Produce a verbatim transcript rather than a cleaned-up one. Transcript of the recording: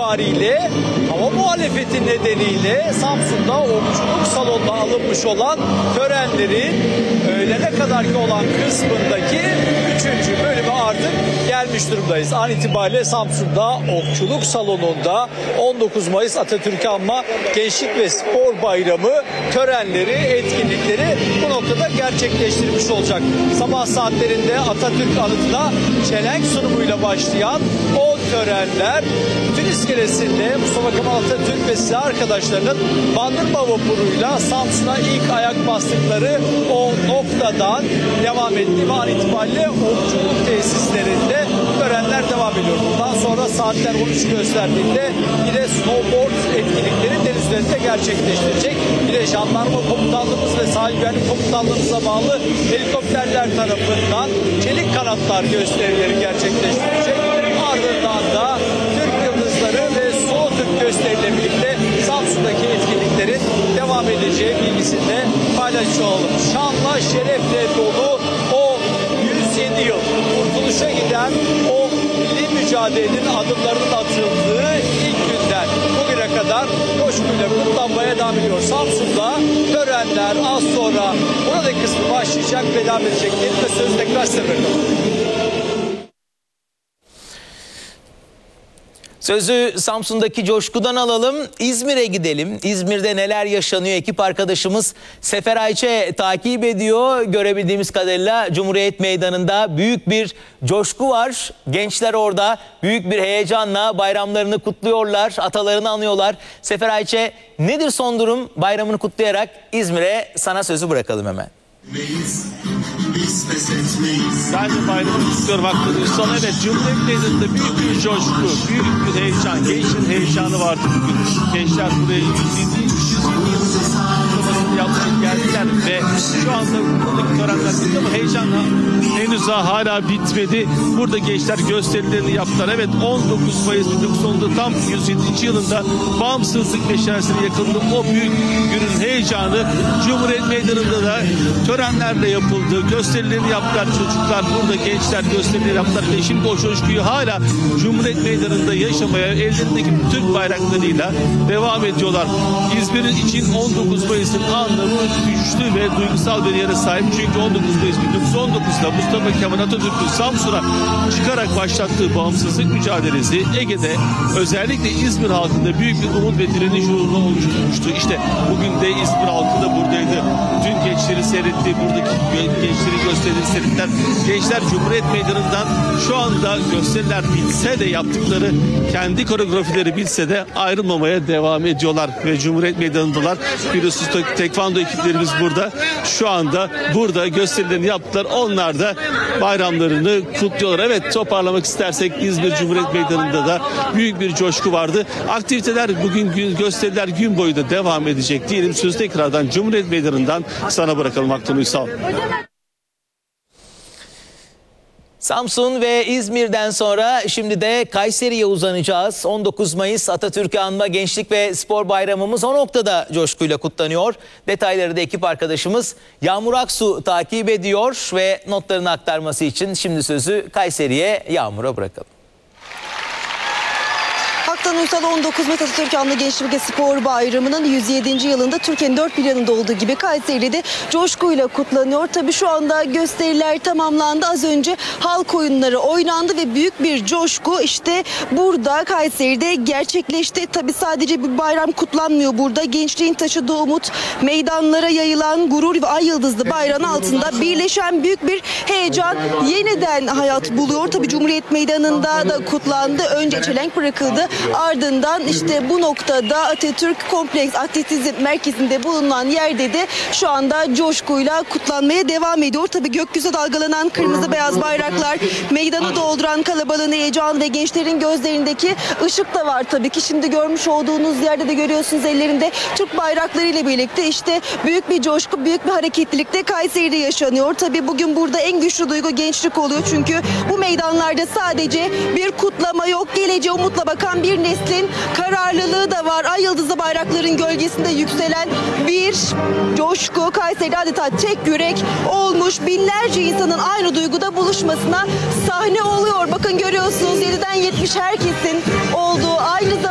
itibariyle hava muhalefeti nedeniyle Samsun'da okçuluk salonuna alınmış olan törenlerin öğlene kadarki olan kısmındaki üçüncü bölümü artık gelmiş durumdayız. An itibariyle Samsun'da okçuluk salonunda on dokuz Mayıs Atatürk'ü anma Gençlik ve Spor Bayramı törenleri, etkinlikleri bu noktada gerçekleştirilmiş olacak. Sabah saatlerinde Atatürk anıtına çelenk sunumuyla başlayan o törenler bütün iskelesinde Mustafa Kemal Atatürk ve silah arkadaşlarının Bandırma vapuruyla Samsun'a ilk ayak bastıkları o noktadan devam etti ve an itibariyle okçuluk tesislerinde törenler devam ediyor. Bundan sonra saatler on üç gösterdiğinde yine snowboard etkinlikleri deniz üzerinde gerçekleştirecek. Yine jandarma komutanlığımız ve sahil güvenlik komutanlığımıza bağlı helikopterler tarafından çelik kanatlar gösterileri gerçekleştirecek. Ardından da Türk yıldızları ve Solo Türk gösteriyle birlikte Samsun'daki etkinliklerin devam edeceği bilgisini de paylaşmış olalım. Şanla şerefle dolu o yüz yedi yıl kurtuluşa giden o milli mücadelenin adımlarının atıldığı ilk günden bugüne kadar coşkuyla kutlanmaya devam ediyor. Samsun'da törenler az sonra buradaki kısmı başlayacak ve devam edecek. Ve söz tekrar size bırakalım. Sözü Samsun'daki coşkudan alalım. İzmir'e gidelim. İzmir'de neler yaşanıyor? Ekip arkadaşımız Sefer Ayçe takip ediyor. Görebildiğimiz kadarıyla Cumhuriyet Meydanı'nda büyük bir coşku var. Gençler orada büyük bir heyecanla bayramlarını kutluyorlar. Atalarını anıyorlar. Sefer Ayçe, nedir son durum? Bayramını kutlayarak İzmir'e sana sözü bırakalım hemen. Ben de bayramı kutluyorum hakkında. Sana evet, Cumhuriyet Meydanı'nda büyük bir coşku, büyük bir heyecan, gençlerin heyecanı vardı bugün. Gençler buraya yüz yapmaya geldiler ve şu anda buradaki törenler bitti ama heyecan henüz daha hala bitmedi. Burada gençler gösterilerini yaptılar. Evet, on dokuz Mayıs bin dokuz yüz on'da tam yüz yedinci yılında bağımsızlık meşalesine yakıldı. O büyük günün heyecanı Cumhuriyet Meydanı'nda da törenlerle yapıldı. Gösterilerini yaptılar çocuklar. Burada gençler gösterileri yaptılar ve şimdi o coşkuyu hala Cumhuriyet Meydanı'nda yaşamaya ellerindeki Türk bayraklarıyla devam ediyorlar. İzmir için on dokuz Mayıs'ın anlamı güçlü ve duygusal bir yere sahip. Çünkü on dokuz Mayıs bin dokuz yüz on dokuz'da Mustafa Kemal Atatürk'ün Samsun'a çıkarak başlattığı bağımsızlık mücadelesi Ege'de özellikle İzmir halkında büyük bir umut ve direniş uğruna oluşturmuştu. İşte bugün de İzmir halkı da buradaydı. Tüm gençleri seyretti. Buradaki gençleri gösterileri seyrettiler. Gençler Cumhuriyet Meydanı'ndan şu anda gösteriler bitse de yaptıkları kendi koreografileri bitse de ayrılmamaya devam ediyorlar ve Cumhuriyet Meydanı'ndalar. Biliyorsunuz tekvando ekiplerimiz burada. Şu anda burada gösterilerini yaptılar. Onlar da bayramlarını kutluyorlar. Evet, toparlamak istersek İzmir Cumhuriyet Meydanı'nda da büyük bir coşku vardı. Aktiviteler bugün gün, gösteriler gün boyu da devam edecek diyelim. Sözü tekrardan Cumhuriyet Meydanı'ndan sana bırakalım Aktan Uysal. Samsun ve İzmir'den sonra şimdi de Kayseri'ye uzanacağız. on dokuz Mayıs Atatürk'ü anma Gençlik ve Spor Bayramımız o noktada coşkuyla kutlanıyor. Detayları da ekip arkadaşımız Yağmur Aksu takip ediyor ve notlarını aktarması için şimdi sözü Kayseri'ye, Yağmur'a bırakalım. Aktan Uysal on dokuz Mayıs Atatürk Anma Gençlik ve Spor Bayramı'nın yüz yedinci yılında Türkiye'nin dört bir yanında olduğu gibi Kayseri'de coşkuyla kutlanıyor. Tabii şu anda gösteriler tamamlandı. Az önce halk oyunları oynandı ve büyük bir coşku işte burada Kayseri'de gerçekleşti. Tabii sadece bir bayram kutlanmıyor burada. Gençliğin taşıdığı umut, meydanlara yayılan gurur ve ay yıldızlı bayrağın altında birleşen büyük bir heyecan yeniden hayat buluyor. Tabii Cumhuriyet Meydanı'nda da kutlandı. Önce çelenk bırakıldı. Ardından işte bu noktada Atatürk Kompleks Atletizm Merkezi'nde bulunan yerde de şu anda coşkuyla kutlanmaya devam ediyor. Tabii gökyüzüne dalgalanan kırmızı beyaz bayraklar, meydanı dolduran kalabalığın heyecanı ve gençlerin gözlerindeki ışık da var tabii ki. Şimdi görmüş olduğunuz yerde de görüyorsunuz ellerinde Türk bayrakları ile birlikte işte büyük bir coşku, büyük bir hareketlilik de Kayseri'de yaşanıyor. Tabii bugün burada en güçlü duygu gençlik oluyor. Çünkü bu meydanlarda sadece bir kutlama yok. Geleceğe umutla bakan bir neslin kararlılığı da var. Ay yıldızlı bayrakların gölgesinde yükselen bir coşku. Kayseri'de adeta tek yürek olmuş. Binlerce insanın aynı duyguda buluşmasına sahne oluyor. Bakın görüyorsunuz yediden yetmiş herkesin olduğu aynı zamanda